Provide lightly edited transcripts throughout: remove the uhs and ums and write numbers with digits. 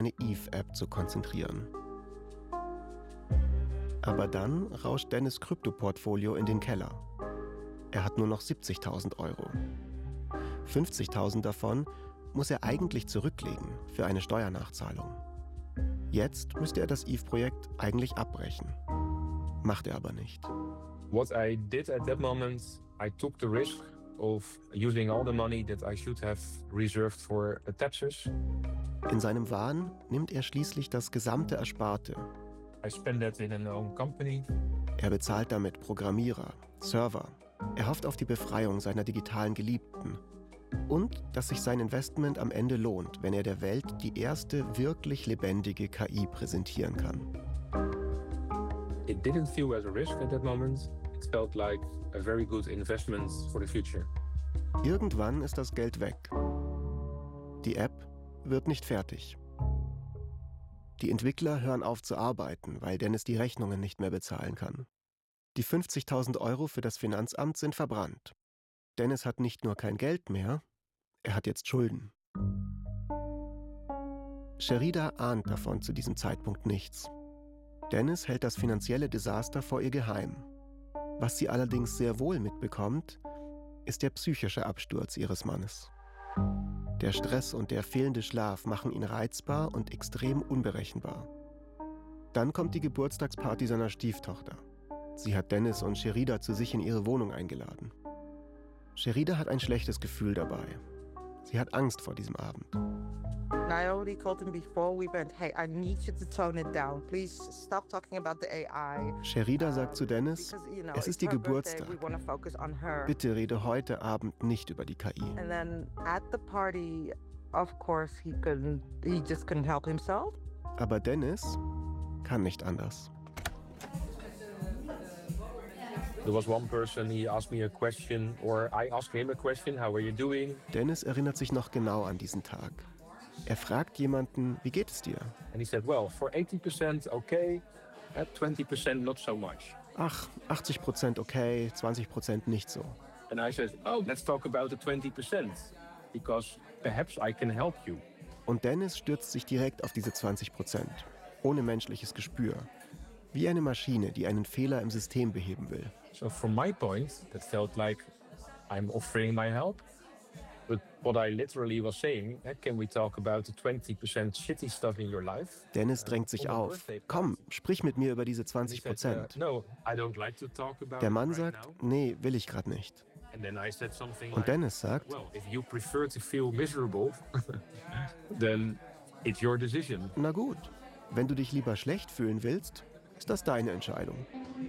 eine Eve-App zu konzentrieren. Aber dann rauscht Dennis' Kryptoportfolio in den Keller. Er hat nur noch 70.000 Euro. 50.000 davon muss er eigentlich zurücklegen für eine Steuernachzahlung. Jetzt müsste er das Eve-Projekt eigentlich abbrechen. Macht er aber nicht. What I did at that moment, I took the risk of using all the money that I should have reserved for taxes. In seinem Wahn nimmt er schließlich das gesamte Ersparte. I spend that in an own company. Er bezahlt damit Programmierer, Server. Er hofft auf die Befreiung seiner digitalen Geliebten. Und dass sich sein Investment am Ende lohnt, wenn er der Welt die erste wirklich lebendige KI präsentieren kann. It didn't feel as a risk at that moment. It felt like a very good investment for the future. Irgendwann ist das Geld weg. Die App wird nicht fertig. Die Entwickler hören auf zu arbeiten, weil Dennis die Rechnungen nicht mehr bezahlen kann. Die 50.000 Euro für das Finanzamt sind verbrannt. Dennis hat nicht nur kein Geld mehr, er hat jetzt Schulden. Sherida ahnt davon zu diesem Zeitpunkt nichts. Dennis hält das finanzielle Desaster vor ihr geheim. Was sie allerdings sehr wohl mitbekommt, ist der psychische Absturz ihres Mannes. Der Stress und der fehlende Schlaf machen ihn reizbar und extrem unberechenbar. Dann kommt die Geburtstagsparty seiner Stieftochter. Sie hat Dennis und Sherida zu sich in ihre Wohnung eingeladen. Sherida hat ein schlechtes Gefühl dabei. Sie hat Angst vor diesem Abend. I already told him before we went, hey, I need you to tone it down. Please stop talking about the AI. Sherida sagt zu Dennis, es ist ihr Geburtstag. Bitte rede heute Abend nicht über die KI. And then at the party, of course, he just couldn't help himself. Aber Dennis kann nicht anders. There was one person, he asked me a question, or I asked him a question, how are you doing? Dennis erinnert sich noch genau an diesen Tag. Er fragt jemanden, wie geht es dir? And he said, well, for 80% okay, at 20% not so much. Ach, 80% okay, 20% nicht so. And I said, oh, let's talk about the 20%, because perhaps I can help you. Und Dennis stürzt sich direkt auf diese 20%, ohne menschliches Gespür. Wie eine Maschine, die einen Fehler im System beheben will. So from my point, that felt like I'm offering my help. But what I literally was saying, can we talk about the 20% shitty stuff in your life? Dennis drängt sich auf. Komm, sprich mit mir über diese 20%. No, I don't like to talk about Der Mann it right sagt, now. nee, will ich gerade nicht. And then I said something Und like, Dennis sagt, well, if you prefer to feel miserable, then it's your decision. na gut, wenn du dich lieber schlecht fühlen willst, ist das deine Entscheidung.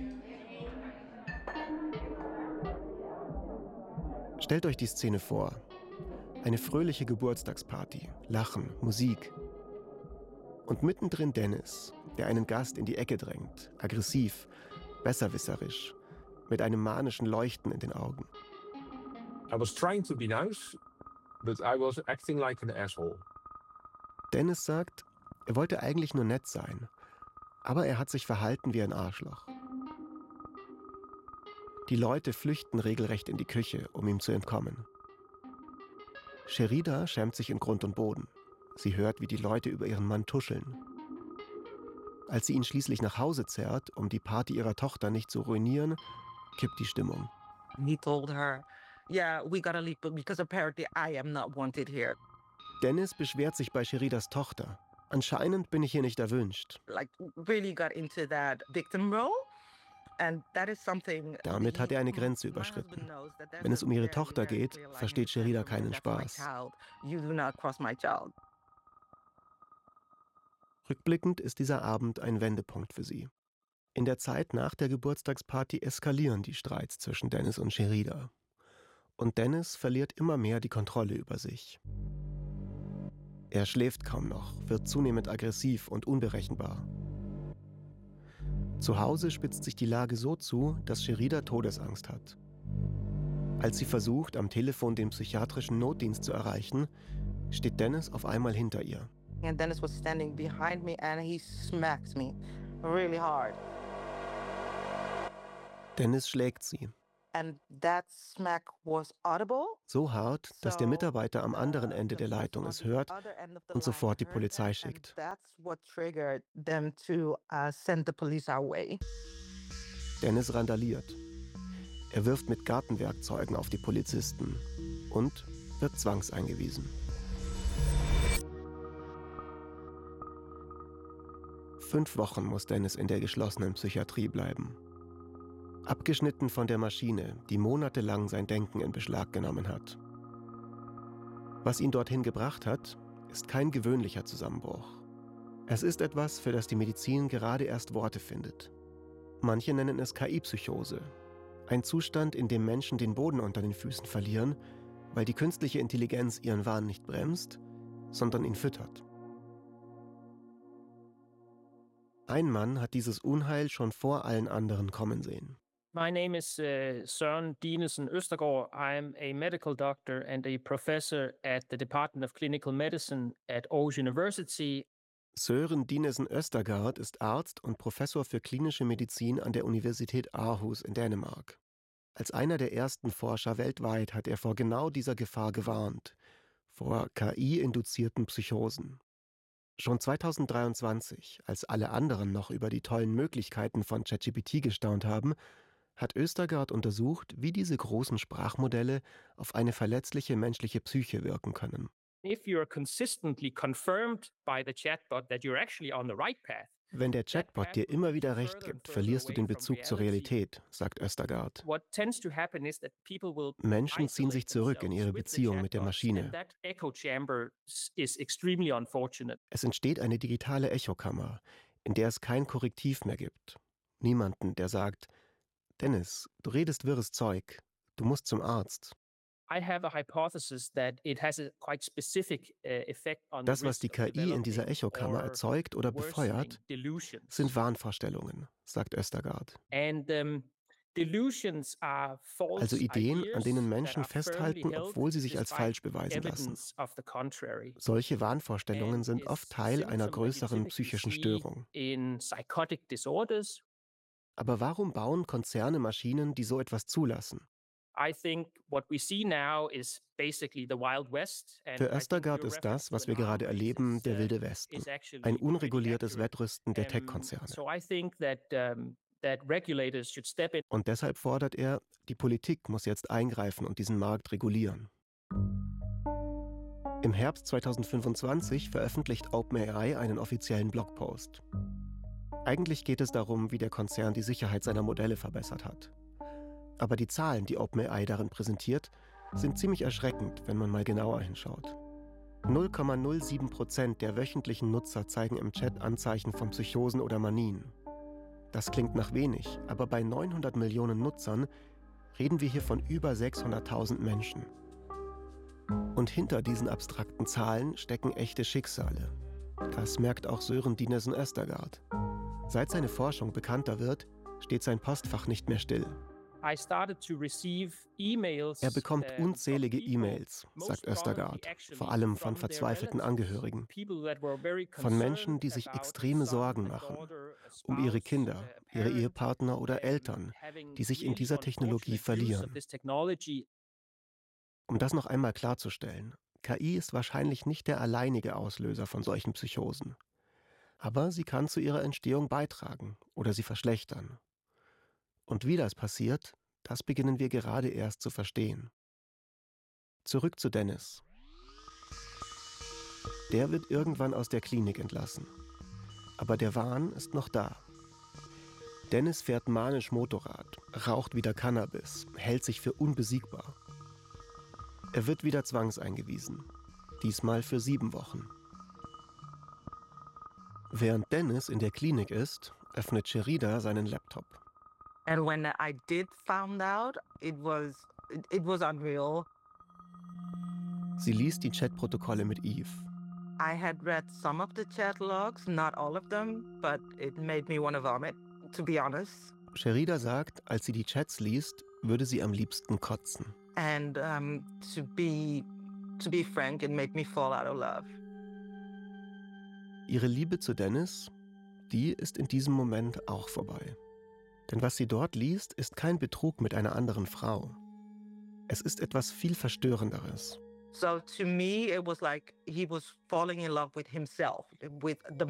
Stellt euch die Szene vor. Eine fröhliche Geburtstagsparty, Lachen, Musik. Und mittendrin Dennis, der einen Gast in die Ecke drängt, aggressiv, besserwisserisch, mit einem manischen Leuchten in den Augen. I was trying to be nice, but I was acting like an asshole. Dennis sagt, er wollte eigentlich nur nett sein, aber er hat sich verhalten wie ein Arschloch. Die Leute flüchten regelrecht in die Küche, um ihm zu entkommen. Sherida schämt sich in Grund und Boden. Sie hört, wie die Leute über ihren Mann tuscheln. Als sie ihn schließlich nach Hause zerrt, um die Party ihrer Tochter nicht zu ruinieren, kippt die Stimmung. He told her, yeah, we gotta leave because apparently I am not wanted here. Dennis beschwert sich bei Sheridas Tochter. Anscheinend bin ich hier nicht erwünscht. Like, really got into that victim role. And that is something. Damit hat er eine Grenze überschritten. Wenn es um ihre Tochter geht, versteht Sherida keinen Spaß. You do not cross my child. Rückblickend ist dieser Abend ein Wendepunkt für sie. In der Zeit nach der Geburtstagsparty eskalieren die Streits zwischen Dennis und Sherida. Und Dennis verliert immer mehr die Kontrolle über sich. Er schläft kaum noch, wird zunehmend aggressiv und unberechenbar. Zu Hause spitzt sich die Lage so zu, dass Sherida Todesangst hat. Als sie versucht, am Telefon den psychiatrischen Notdienst zu erreichen, steht Dennis auf einmal hinter ihr. And Dennis was standing behind me and he smacks me really hard. Dennis schlägt sie. and that smack was audible. So hart, dass der Mitarbeiter am anderen Ende der Leitung es hört und sofort die Polizei schickt. That's what triggered them to send the police our way. Dennis randaliert. Er wirft mit Gartenwerkzeugen auf die Polizisten und wird zwangseingewiesen. 5 Wochen muss Dennis in der geschlossenen Psychiatrie bleiben. Abgeschnitten von der Maschine, die monatelang sein Denken in Beschlag genommen hat. Was ihn dorthin gebracht hat, ist kein gewöhnlicher Zusammenbruch. Es ist etwas, für das die Medizin gerade erst Worte findet. Manche nennen es KI-Psychose. Ein Zustand, in dem Menschen den Boden unter den Füßen verlieren, weil die künstliche Intelligenz ihren Wahn nicht bremst, sondern ihn füttert. Ein Mann hat dieses Unheil schon vor allen anderen kommen sehen. My name is Søren Dinesen Østergaard. I'm a medical doctor and a professor at the Department of Clinical Medicine at Aarhus University. Søren Dinesen Østergaard ist Arzt und Professor für klinische Medizin an der Universität Aarhus in Dänemark. Als einer der ersten Forscher weltweit hat er vor genau dieser Gefahr gewarnt, vor KI-induzierten Psychosen. Schon 2023, als alle anderen noch über die tollen Möglichkeiten von ChatGPT gestaunt haben, hat Østergaard untersucht, wie diese großen Sprachmodelle auf eine verletzliche menschliche Psyche wirken können. If you're consistently confirmed by the chatbot that you're actually on the right path, Wenn der Chatbot dir immer wieder recht gibt, verlierst du den Bezug zur Realität, sagt Østergaard. what tends to happen is that people will Menschen ziehen sich isolate zurück in ihre themselves with the Beziehung mit der chatbots, Maschine. and that echo chamber is extremely unfortunate. Es entsteht eine digitale Echokammer, in der es kein Korrektiv mehr gibt. Niemanden, der sagt, Dennis, du redest wirres Zeug, du musst zum Arzt. I have a hypothesis that it has a quite specific effect on Das, the was die risk of KI in dieser developing Echokammer or erzeugt oder befeuert, worsening delusions. sind Wahnvorstellungen, sagt Østergaard. And delusions are false Also Ideen, an denen ideas Menschen that are firmly festhalten, held obwohl sie sich als despite falsch beweisen lassen. evidence of the contrary. Solche Wahnvorstellungen And sind is oft Teil einer symptom that you größeren typically psychischen see Störung. in psychotic disorders. Aber warum bauen Konzerne Maschinen, die so etwas zulassen? I think what we see now is basically the Wild West. And Für I think Østergaard your ist reference das, was to wir an gerade arms race erleben, der wilde Westen. is actually Ein pretty unreguliertes accurate. Wettrüsten der Tech-Konzerne. So I think that regulators should step in. Und deshalb fordert er, die Politik muss jetzt eingreifen und diesen Markt regulieren. Im Herbst 2025 veröffentlicht OpenAI einen offiziellen Blogpost. Eigentlich geht es darum, wie der Konzern die Sicherheit seiner Modelle verbessert hat. Aber die Zahlen, die OpenAI darin präsentiert, sind ziemlich erschreckend, wenn man mal genauer hinschaut. 0,07% der wöchentlichen Nutzer zeigen im Chat Anzeichen von Psychosen oder Manien. Das klingt nach wenig, aber bei 900 Millionen Nutzern reden wir hier von über 600.000 Menschen. Und hinter diesen abstrakten Zahlen stecken echte Schicksale. Das merkt auch Søren Dinesen Østergaard. Seit seine Forschung bekannter wird, steht sein Postfach nicht mehr still. I started to receive emails, Er bekommt from unzählige people, E-Mails, most sagt probably Østergaard, actually vor allem from von their verzweifelten relatives, Angehörigen, people that were very von Menschen, die concerned sich about a extreme son, Sorgen a machen, daughter, a um ihre spouse, Kinder, a ihre parent, Ehepartner oder Eltern, having die sich in really dieser Technologie unfortunate use of verlieren. this technology. Um das noch einmal klarzustellen, KI ist wahrscheinlich nicht der alleinige Auslöser von solchen Psychosen. Aber sie kann zu ihrer Entstehung beitragen oder sie verschlechtern. Und wie das passiert, das beginnen wir gerade erst zu verstehen. Zurück zu Dennis. Der wird irgendwann aus der Klinik entlassen. Aber der Wahn ist noch da. Dennis fährt manisch Motorrad, raucht wieder Cannabis, hält sich für unbesiegbar. Er wird wieder zwangseingewiesen. Diesmal für 7 Wochen. Während Dennis in der Klinik ist, öffnet Sherida seinen Laptop. And when I did found out, it was unreal. Sie liest die Chatprotokolle mit Eve. I had read some of the chat logs, not all of them, but it made me want to vomit, to be honest. Sherida sagt, als sie die Chats liest, würde sie am liebsten kotzen. And to be frank, it made me fall out of love. Ihre Liebe zu Dennis, die ist in diesem Moment auch vorbei. Denn was sie dort liest, ist kein Betrug mit einer anderen Frau. Es ist etwas viel Verstörenderes. So to me, it was like he was falling in love with himself, with the